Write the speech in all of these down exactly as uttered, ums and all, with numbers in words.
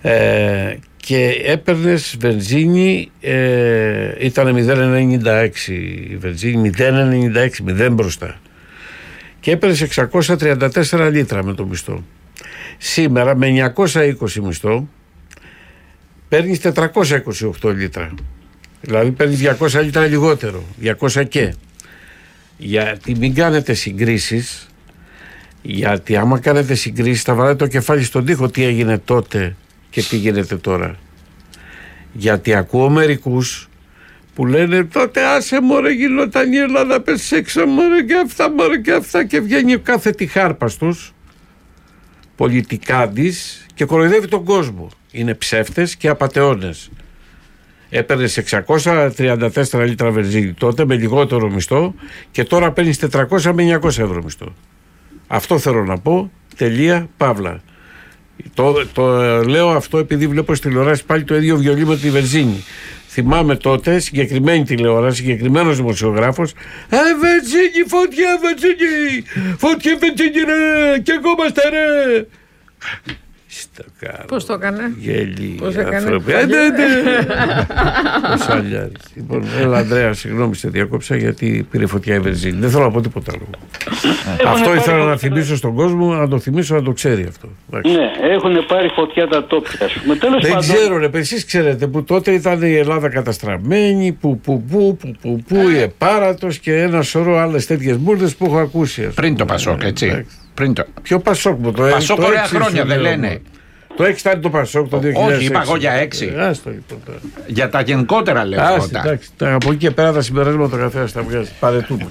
Ε, και έπαιρνες βενζίνη, ε, ήταν μηδέν ενενήντα έξι η βενζίνη, μηδέν ενενήντα έξι, μηδέν μπροστά. Και έπαιρνες εξακόσια τριάντα τέσσερα λίτρα με το μισθό. Σήμερα με εννιακόσια είκοσι μισθό παίρνεις τετρακόσια είκοσι οκτώ λίτρα. Δηλαδή παίρνεις διακόσια λίτρα λιγότερο, διακόσια και. Γιατί μην κάνετε συγκρίσεις, γιατί άμα κάνετε συγκρίσεις θα βάλετε το κεφάλι στον τοίχο τι έγινε τότε και τι γίνεται τώρα. Γιατί ακούω μερικούς που λένε τότε άσε μωρέ γινόταν η Ελλάδα πες έξω μωρέ και αυτά μωρέ και αυτά και βγαίνει κάθε τη χάρπας τους πολιτικάντης και κοροϊδεύει τον κόσμο. Είναι ψεύτες και απατεώνες. Έπαιρνες εξακόσια τριάντα τέσσερα λίτρα βενζίνη τότε με λιγότερο μισθό και τώρα παίρνεις τετρακόσια με εννιακόσια ευρώ μισθό. Αυτό θέλω να πω. Τελεία, παύλα. Το, το λέω αυτό επειδή βλέπω στη τηλεόραση πάλι το ίδιο βιολί με τη βενζίνη. Θυμάμαι τότε συγκεκριμένη τηλεόραση, συγκεκριμένος δημοσιογράφος. Ε, βενζίνη, φωτιά, βενζίνη! Φωτιά, βενζίνη, ρε! Και εγώ είμαστε, ρε! Πώς το έκανε? Γέλοι άνθρωποι. Ε, ναι, ναι. Πώς άλλα. Λοιπόν, έλα Ανδρέα, συγγνώμη σε διακόψα γιατί πήρε φωτιά η βενζίνη. Δεν θέλω να πω τίποτα άλλο. Αυτό ήθελα να θυμίσω στον κόσμο, να το θυμίσω, να το ξέρει αυτό. Ναι, έχουν πάρει φωτιά τα τόπια σου. Δεν ξέρω ρε, εσείς ξέρετε που τότε ήταν η Ελλάδα καταστραμμένη, που που που που που που η Επάρατος και ένα σωρό άλλες τέτοιες μπουρδες που έχω ακούσει. Πριν το Πασόκ, έτσι. Πριν το... Ποιο Πασόκ μου το έχει. Πασόκ ωραία χρόνια δεν λένε. Το έξι ήταν το Πασόκ το δύο χιλιάδες έξι. Όχι, είπα εγώ για έξι. Άστο, λοιπόν, για τα γενικότερα λέω. Άστι, εντάξει, από εκεί και πέρα τα συμπεράσματα ο καθένας τα βγάζει. Παρετούμε.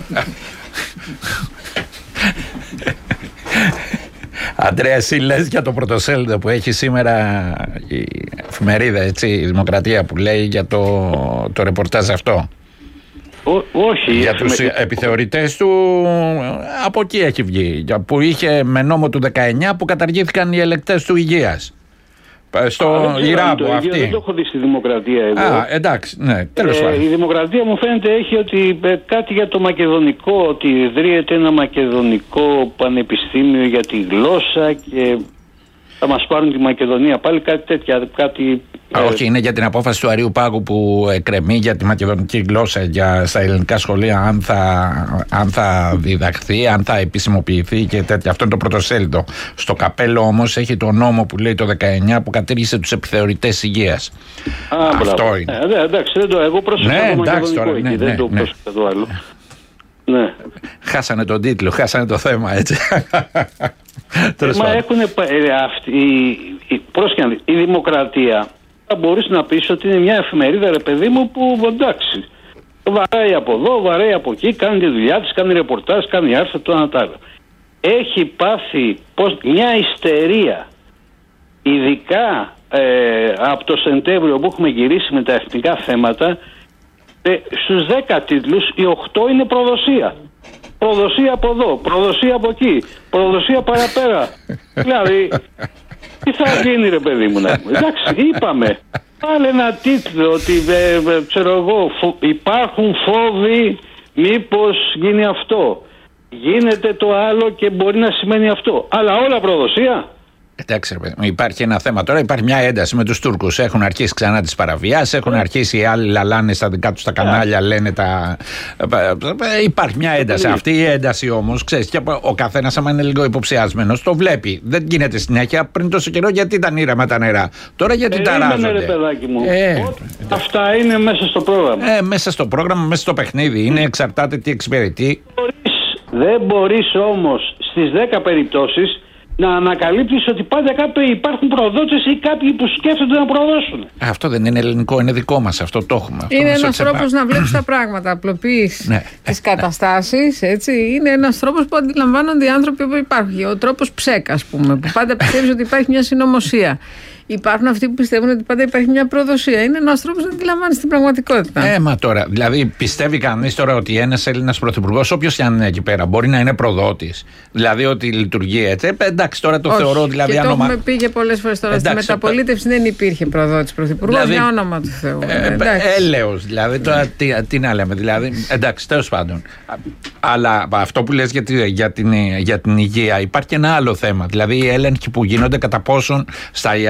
Αντρέα, εσύ λες για το πρωτοσέλιδο που έχει σήμερα η εφημερίδα, έτσι, η Δημοκρατία, που λέει για το, το ρεπορτάζ αυτό. Ό, όχι. Για τους με... επιθεωρητές του, από εκεί έχει βγει. Που είχε με νόμο του δεκαεννιά που καταργήθηκαν οι ελεκτές του υγείας. Στο Ιράμπο αυτή. Δεν το έχω δει στη Δημοκρατία εγώ. Α, εντάξει, ναι, τέλος πάντων. Ε, η Δημοκρατία μου φαίνεται έχει ότι ε, κάτι για το μακεδονικό, ότι ιδρύεται ένα μακεδονικό πανεπιστήμιο για τη γλώσσα και θα μας πάρουν τη Μακεδονία πάλι, κάτι τέτοια, κάτι... Α, όχι, είναι για την απόφαση του Αρείου Πάγου που εκκρεμεί για τη μακεδονική γλώσσα για, στα ελληνικά σχολεία, αν θα, αν θα διδαχθεί, αν θα επισημοποιηθεί και τέτοια. Αυτό είναι το πρωτοσέλιδο. Στο καπέλο όμως έχει το νόμο που λέει το δεκαεννιά που κατήργησε τους επιθεωρητές υγείας. Α, αυτό μπράβο. είναι. Ε, εντάξει, δεν το, εγώ πρόσεχα ναι, το εντάξει, μακεδονικό τώρα, εκεί, ναι, δεν ναι, το ναι. πρόσεχα το άλλο. Ναι. Χάσανε τον τίτλο, χάσανε το θέμα, έτσι. Μα έχουν αυτή, η, η, πρόσεχε, η Δημοκρατία θα μπορείς να πεις ότι είναι μια εφημερίδα, ρε παιδί μου, που εντάξει, βαράει από εδώ, βαράει από εκεί, κάνει τη δουλειά της, κάνει ρεπορτάζ, κάνει άρθρα, το ένα τ' άλλο. Έχει πάθει πως, μια ιστερία, ειδικά ε, από το Σεπτέμβριο που έχουμε γυρίσει με τα εθνικά θέματα, ε, στους δέκα τίτλους οι οκτώ είναι προδοσία. Προδοσία από εδώ, προδοσία από εκεί, προδοσία παραπέρα. Δηλαδή, τι θα γίνει ρε παιδί μου να πούμε. Εντάξει, είπαμε. Πάλι ένα τίτλο ότι ε, ε, ξέρω εγώ, φο, υπάρχουν φόβοι μήπως γίνει αυτό. Γίνεται το άλλο και μπορεί να σημαίνει αυτό. Αλλά όλα προδοσία. Εντάξει, υπάρχει ένα θέμα τώρα, υπάρχει μια ένταση με τους Τούρκους. Έχουν αρχίσει ξανά τις παραβιάσεις, έχουν αρχίσει οι άλλοι λαλάνε στα δικά τους τα κανάλια, λένε τα. Υπάρχει μια ένταση. Αυτή η ένταση όμως, ξέρεις, και ο καθένας, άμα είναι λίγο υποψιασμένος, το βλέπει. Δεν γίνεται συνέχεια. Πριν τόσο καιρό, γιατί ήταν ήρεμα τα νερά. Τώρα γιατί ε, ταράζονται. Ρε, παιδάκι μου. Ε, Αυτά είναι μέσα στο πρόγραμμα. Ε, μέσα στο πρόγραμμα, μέσα στο παιχνίδι. Είναι, εξαρτάται τι εξυπηρετεί. Δεν μπορείς όμως στις δέκα περιπτώσεις να ανακαλύψεις ότι πάντα κάποιοι υπάρχουν προδότες ή κάποιοι που σκέφτονται να προδώσουν. Αυτό δεν είναι ελληνικό, είναι δικό μας. Αυτό το έχουμε. Αυτό είναι ένας τρόπος να βλέπεις τα πράγματα. Απλοποιείς ναι. τις καταστάσεις. Έτσι. Είναι ένας τρόπος που αντιλαμβάνονται οι άνθρωποι που υπάρχουν. Ο τρόπος ψέκα, ας πούμε, που πάντα πιστεύεις ότι υπάρχει μια συνωμοσία. Υπάρχουν αυτοί που πιστεύουν ότι πάντα υπάρχει μια προδοσία. Είναι ένας τρόπος να αντιλαμβάνεις την πραγματικότητα. Ε, μα τώρα, δηλαδή πιστεύει κανείς τώρα ότι ένας Έλληνας πρωθυπουργός, όποιος και αν είναι εκεί πέρα, μπορεί να είναι προδότης. Δηλαδή ότι λειτουργεί έτσι. Ε, εντάξει, τώρα το όχι, θεωρώ δηλαδή. Και το άνομα... έχουμε πει και πολλές φορές τώρα. Εντάξει, στη μεταπολίτευση ε... δεν υπήρχε προδότης πρωθυπουργός, δηλαδή, για όνομα του Θεού. Ε, έλεος, δηλαδή. Τώρα τι, τι να λέμε. Δηλαδή, εντάξει, τέλος πάντων. Αλλά αυτό που λες για, τη, για, την, για την υγεία, υπάρχει και ένα άλλο θέμα. Δηλαδή οι έλεγχοι που γίνονται κατά πόσον στα